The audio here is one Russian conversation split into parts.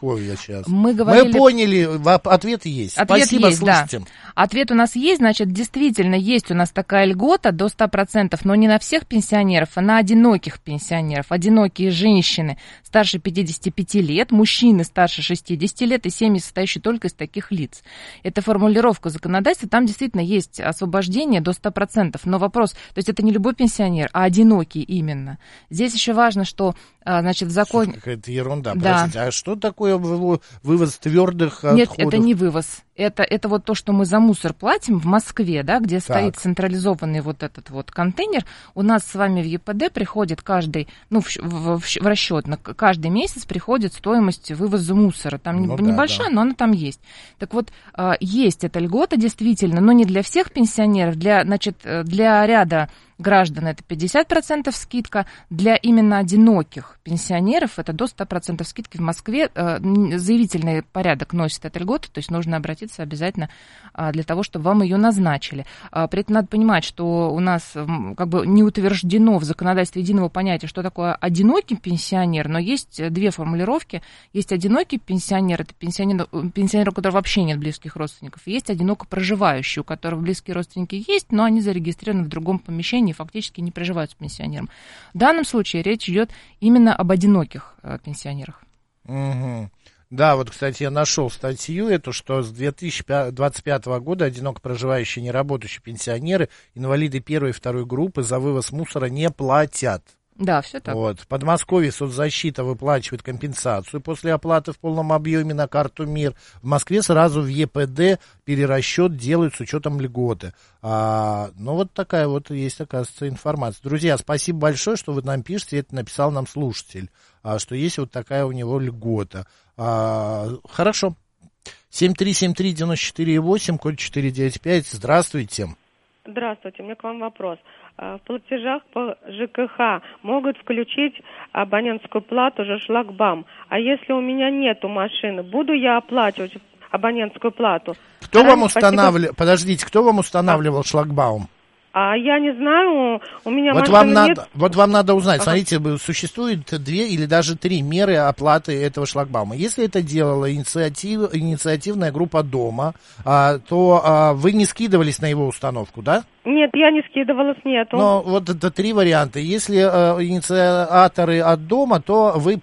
Подмосковье сейчас. Мы поняли, ответ есть. Ответ Спасибо, есть, слушайте. Да. Ответ у нас есть, значит, действительно есть у нас такая льгота до 100%, но не на всех пенсионеров, а на одиноких пенсионеров. Одинокие женщины старше 55 лет, мужчины старше 60 лет и семьи, состоящие только из таких лиц. Это формулировка законодательства, там действительно есть освобождение до 100%, но вопрос, то есть это не любой пенсионер, а одинокий именно. Здесь еще важно, что, значит, в законе... Какая-то ерунда, да. Подождите, а что такое вывоз твердых отходов? Нет, это не вывоз. Это вот то, что мы за мусор платим в Москве, да, где стоит централизованный вот этот вот контейнер. У нас с вами в ЕПД приходит каждый, в расчет, каждый месяц приходит стоимость вывоза мусора. Там небольшая, но она там есть. Так вот, есть эта льгота действительно, но не для всех пенсионеров, для ряда граждан это 50% скидка, для именно одиноких пенсионеров это до 100% скидки. В Москве заявительный порядок носит эта льгота, то есть нужно обратиться обязательно для того, чтобы вам ее назначили. При этом надо понимать, что у нас как бы не утверждено в законодательстве единого понятия, что такое одинокий пенсионер, но есть две формулировки. Есть одинокий пенсионер, это пенсионер, у которого вообще нет близких родственников, и есть одиноко проживающий, у которого близкие родственники есть, но они зарегистрированы в другом помещении и фактически не проживают с пенсионером. В данном случае речь идет именно об одиноких пенсионерах. Угу. Да, вот, кстати, я нашел статью эту, что с 2025 года одиноко проживающие неработающие пенсионеры, инвалиды первой и второй группы за вывоз мусора не платят. Да, все так. Вот. В Подмосковье соцзащита выплачивает компенсацию после оплаты в полном объеме на карту МИР. В Москве сразу в ЕПД перерасчет делают с учетом льготы. Вот такая вот есть, оказывается, информация. Друзья, спасибо большое, что вы нам пишете. Это написал нам слушатель, что есть вот такая у него льгота. Хорошо. 7373948, код 495. Здравствуйте. Здравствуйте, у меня к вам вопрос. В платежах по ЖКХ могут включить абонентскую плату же шлагбаум. А если у меня нету машины, буду я оплачивать абонентскую плату? Кто вам устанавливал? Подождите, кто вам устанавливал шлагбаум? Я не знаю, у меня машины нет. Вот вам надо узнать, смотрите, существует 2 или даже 3 меры оплаты этого шлагбаума. Если это делала инициативная группа дома, то вы не скидывались на его установку, да? Нет, я не скидывалась, нету. Но вот это 3 варианта. Если инициаторы от дома, то вы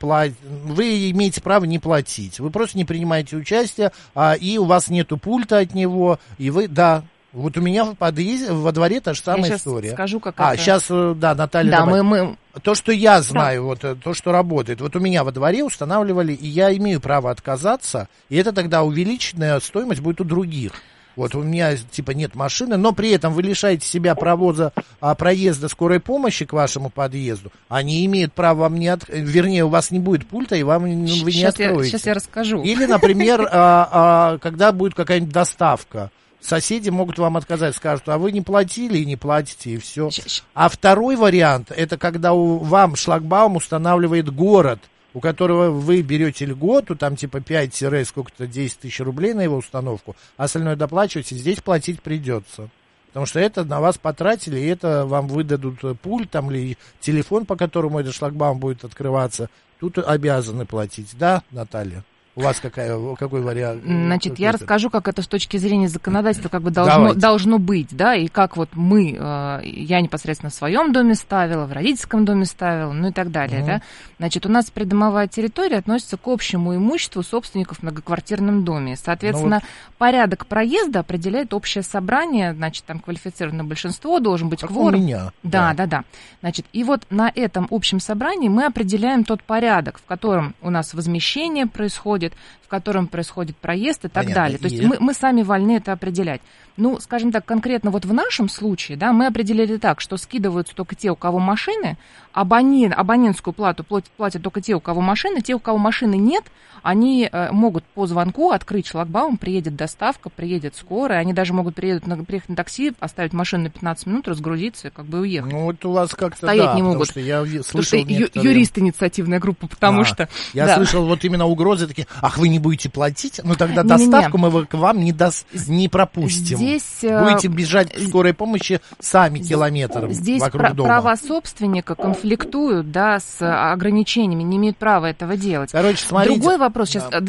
имеете право не платить. Вы просто не принимаете участие, и у вас нету пульта от него, и вы, да. Вот у меня в подъезде, во дворе та же самая история. Я скажу, как это. Сейчас, да, Наталья. Да, мы... То, что я знаю, вот то, что работает. Вот у меня во дворе устанавливали, и я имею право отказаться, и это тогда увеличенная стоимость будет у других. Вот у меня, нет машины, но при этом вы лишаете себя проезда скорой помощи к вашему подъезду. Они имеют право вам вернее, у вас не будет пульта, и вы не откроете. Сейчас я расскажу. Или, например, когда будет какая-нибудь доставка. Соседи могут вам отказать, скажут, а вы не платили и не платите, и все. А второй вариант, это когда вам шлагбаум устанавливает город, у которого вы берете льготу, там 5-сколько-то 10 тысяч рублей на его установку, а остальное доплачиваете, здесь платить придется. Потому что это на вас потратили, и это вам выдадут пульт там, или телефон, по которому этот шлагбаум будет открываться. Тут обязаны платить. Да, Наталья? У вас какой вариант? Значит, я расскажу, как это с точки зрения законодательства должно быть, да, и как вот я непосредственно в своем доме ставила, в родительском доме ставила, и так далее, да. Значит, у нас придомовая территория относится к общему имуществу собственников в многоквартирном доме. Соответственно, порядок проезда определяет общее собрание, значит, там квалифицированное большинство, должен быть кворум. У меня. Да. Значит, и вот на этом общем собрании мы определяем тот порядок, в котором у нас возмещение происходит, в котором происходит проезд и так далее. То есть мы сами вольны это определять. Скажем так, конкретно вот в нашем случае, да, мы определили так, что скидываются только те, у кого машины, абонентскую плату платят только те, у кого машины, те, у кого машины нет, они могут по звонку открыть шлагбаум, приедет доставка, приедет скорая, они даже могут приехать на такси, оставить машину на 15 минут, разгрузиться и как бы уехать. Вот у вас как-то, стоять не могут. Что я слышал юрист инициативная группа, потому что... Я слышал вот именно угрозы такие, вы не будете платить, тогда доставку мы к вам не пропустим. Здесь... Будете бежать к скорой помощи сами километр вокруг дома. Здесь права собственника конфликтуют, да, с ограничениями, не имеют права этого делать. Короче, смотрите. Другой вопрос сейчас...